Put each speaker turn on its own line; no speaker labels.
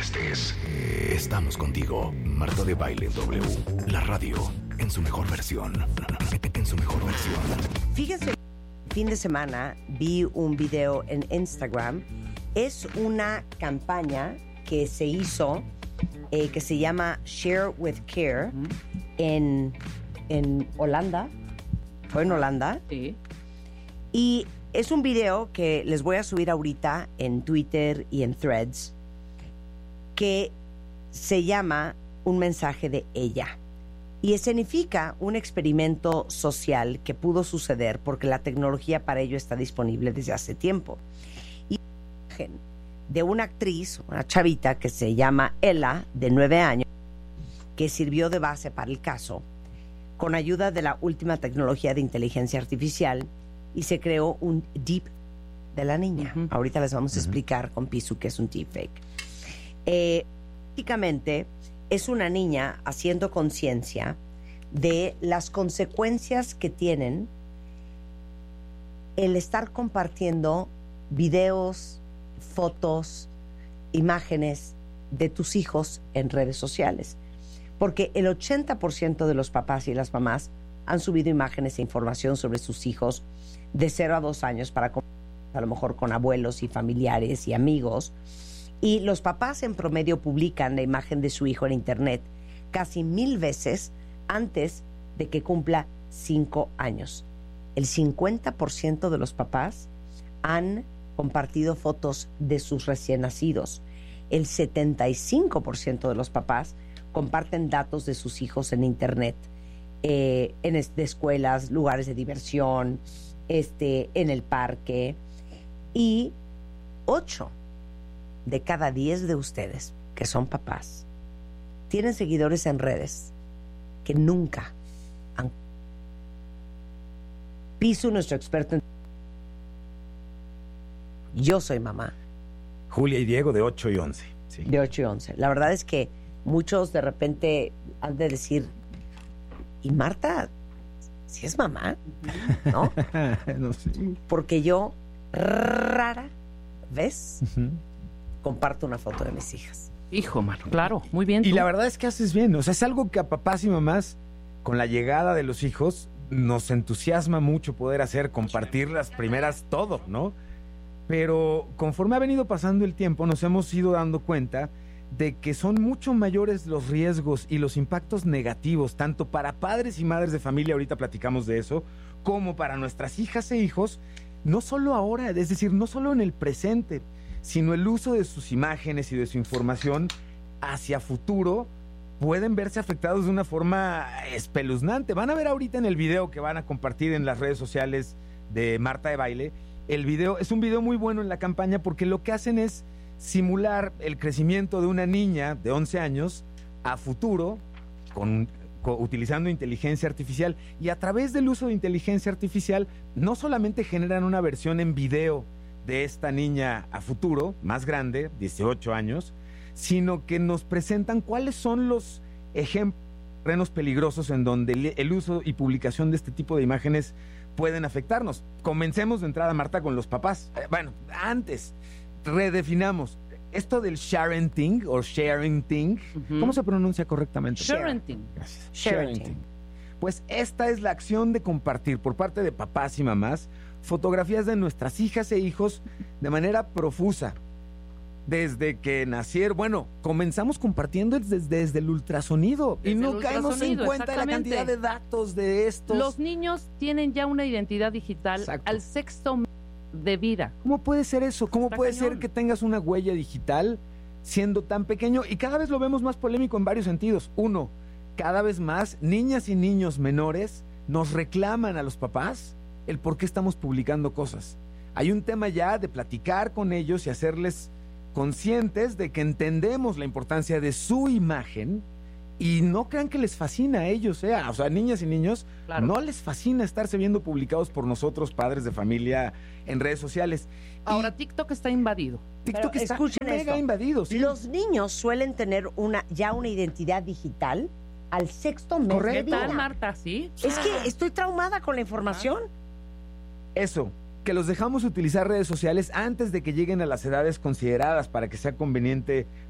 estés, estamos contigo. Marta de Baile W, la radio en su mejor versión. En su mejor versión.
Fíjense, fin de semana vi un video en Instagram. Es una campaña que se hizo que se llama Share with Care en Holanda. ¿Fue en Holanda?
Sí.
Y es un video que les voy a subir ahorita en Twitter y en Threads, que se llama Un mensaje de ella. Y escenifica un experimento social que pudo suceder porque la tecnología para ello está disponible desde hace tiempo. Y de una actriz, una chavita que se llama Ella, de 9 años, que sirvió de base para el caso, con ayuda de la última tecnología de inteligencia artificial, y se creó un deep de la niña. Ahorita les vamos a explicar con Pisu qué es un deepfake. Básicamente es una niña haciendo conciencia de las consecuencias que tienen el estar compartiendo videos, fotos, imágenes de tus hijos en redes sociales. Porque el 80% de los papás y las mamás han subido imágenes e información sobre sus hijos de 0 a 2 años para compartir a lo mejor con abuelos y familiares y amigos. Y los papás en promedio publican la imagen de su hijo en internet casi 1000 veces antes de que cumpla 5 años. El 50% de los papás han compartido fotos de sus recién nacidos. El 75% de los papás comparten datos de sus hijos en internet, de escuelas, lugares de diversión, en el parque. Y 8 de cada 10 de ustedes, que son papás, tienen seguidores en redes que nunca han... Pisu, nuestro experto en... Yo soy mamá.
Julia y Diego, de 8 y 11. Sí.
De 8 y 11. La verdad es que muchos de repente han de decir, ¿y Marta si es mamá? ¿No?
No sé.
Porque yo rara vez comparto una foto de mis hijas.
Hijo, mano, claro, muy bien.
Y
tú.
la verdad es que haces bien. O sea, es algo que a papás y mamás, con la llegada de los hijos, nos entusiasma mucho poder hacer, compartir las primeras todo, ¿no? Pero conforme ha venido pasando el tiempo, nos hemos ido dando cuenta de que son mucho mayores los riesgos y los impactos negativos, tanto para padres y madres de familia, ahorita platicamos de eso, como para nuestras hijas e hijos, no solo ahora, es decir, no solo en el presente, sino el uso de sus imágenes y de su información hacia futuro pueden verse afectados de una forma espeluznante. Van a ver ahorita en el video que van a compartir en las redes sociales de Marta de Baile. El video es un video muy bueno en la campaña porque lo que hacen es simular el crecimiento de una niña de 11 años a futuro utilizando inteligencia artificial, y a través del uso de inteligencia artificial no solamente generan una versión en video de esta niña a futuro, más grande, 18 años, sino que nos presentan cuáles son los terrenos peligrosos en donde el uso y publicación de este tipo de imágenes pueden afectarnos. Comencemos de entrada, Marta, con los papás. Bueno, antes, redefinamos. Esto del sharenting o sharenting, ¿cómo se pronuncia correctamente?
Sharenting.
Gracias.
Sharenting.
Pues esta es la acción de compartir por parte de papás y mamás fotografías de nuestras hijas e hijos de manera profusa. Desde que nacieron, bueno, comenzamos compartiendo desde el ultrasonido y no caemos en cuenta de la cantidad de datos de estos.
Los niños tienen ya una identidad digital. Exacto. Al 6º mes de vida.
¿Cómo puede ser eso? ¿Cómo
Está
puede
cañón.
ser que tengas una huella digital siendo tan pequeño? Y cada vez lo vemos más polémico en varios sentidos. Uno, cada vez más niñas y niños menores nos reclaman a los papás el por qué estamos publicando cosas. Hay un tema ya de platicar con ellos y hacerles conscientes de que entendemos la importancia de su imagen, y no crean que les fascina a ellos, o sea, niñas y niños, claro, no les fascina estarse viendo publicados por nosotros, padres de familia, en redes sociales.
Ahora, TikTok está invadido.
TikTok está mega
esto.
invadido, ¿sí?
Los niños suelen tener una identidad digital al 6º mes
Correcto.
de vida.
¿Qué tal, Marta? ¿Sí?
Es que estoy traumada con la información.
Eso, que los dejamos utilizar redes sociales antes de que lleguen a las edades consideradas para que sea conveniente